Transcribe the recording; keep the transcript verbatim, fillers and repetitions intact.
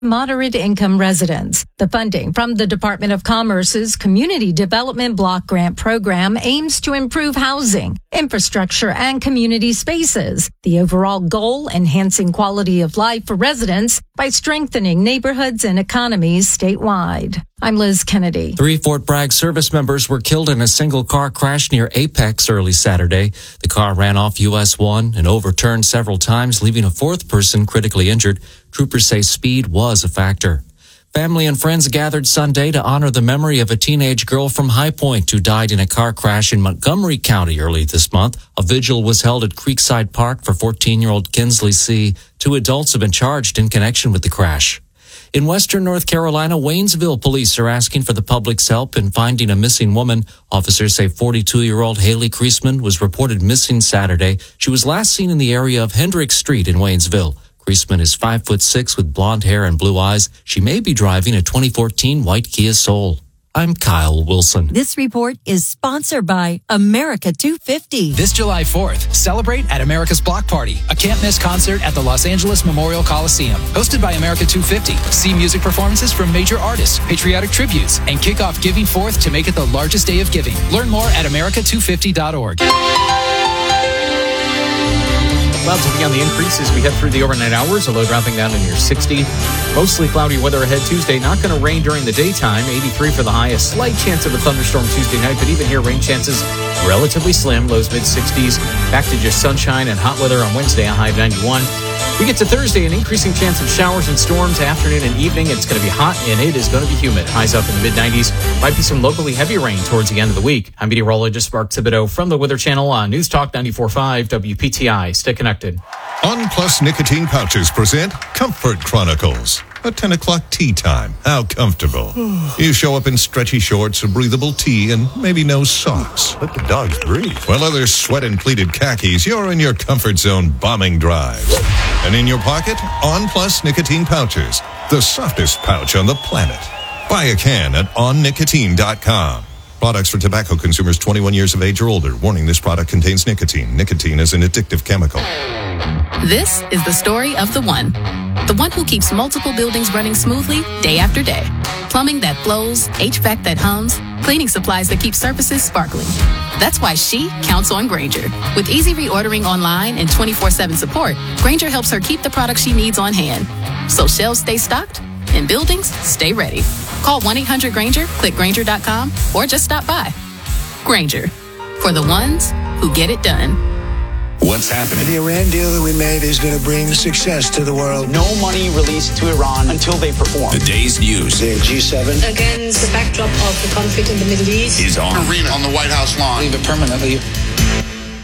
moderate income residents. The funding from the Department of Commerce's Community Development Block Grant Program aims to improve housing, infrastructure, and community spaces. The overall goal, enhancing quality of life for residents by strengthening neighborhoods and economies statewide. I'm Liz Kennedy. Three Fort Bragg service members were killed in a single car crash near Apex early Saturday. The car ran off U S one and overturned several times, leaving a fourth person critically injured. Troopers say speed was a factor. Family and friends gathered Sunday to honor the memory of a teenage girl from High Point who died in a car crash in Montgomery County early this month. A vigil was held at Creekside Park for fourteen-year-old Kinsley C. Two adults have been charged in connection with the crash. In western North Carolina, Waynesville police are asking for the public's help in finding a missing woman. Officers say forty-two-year-old Haley Creasman was reported missing Saturday. She was last seen in the area of Hendrick Street in Waynesville. Creasman is five foot six with blonde hair and blue eyes. She may be driving a twenty fourteen white Kia Soul. I'm Kyle Wilson. This report is sponsored by America two fifty. This July fourth, celebrate at America's Block Party, a can't-miss concert at the Los Angeles Memorial Coliseum. Hosted by America two fifty. See music performances from major artists, patriotic tributes, and kick off Giving Fourth to make it the largest day of giving. Learn more at america two fifty dot org. Clouds will be on the increase as we head through the overnight hours, a low dropping down to near sixty. Mostly cloudy weather ahead Tuesday. Not going to rain during the daytime. eighty-three for the high. A slight chance of a thunderstorm Tuesday night, but even here, rain chances relatively slim. Lows mid-sixties. Back to just sunshine and hot weather on Wednesday, a high of ninety-one. We get to Thursday, an increasing chance of showers and storms afternoon and evening. It's going to be hot and it is going to be humid. Highs up in the mid-nineties. Might be some locally heavy rain towards the end of the week. I'm meteorologist Mark Thibodeau from the Weather Channel on News Talk ninety-four point five W P T I. Stay connected. On Plus Nicotine Pouches present Comfort Chronicles. A ten o'clock tea time. How comfortable. You show up in stretchy shorts, a breathable tee, and maybe no socks. Let the dogs breathe. While others sweat in pleated khakis, you're in your comfort zone bombing drives. And in your pocket, On Plus Nicotine Pouches. The softest pouch on the planet. Buy a can at on nicotine dot com. Products for tobacco consumers twenty-one years of age or older. Warning, this product contains nicotine. Nicotine is an addictive chemical. This is the story of the one. The one who keeps multiple buildings running smoothly day after day. Plumbing that flows, H V A C that hums, cleaning supplies that keep surfaces sparkling. That's why she counts on Grainger. With easy reordering online and twenty-four seven support, Grainger helps her keep the products she needs on hand. So shelves stay stocked and buildings stay ready. Call one eight hundred Grainger, click Grainger dot com, or just stop by. Grainger, for the ones who get it done. What's happening? The Iran deal that we made is going to bring success to the world. No money released to Iran until they perform. The day's news. The G seven. Against the backdrop of the conflict in the Middle East. Is on. Arena on the White House lawn. Leave it permanently.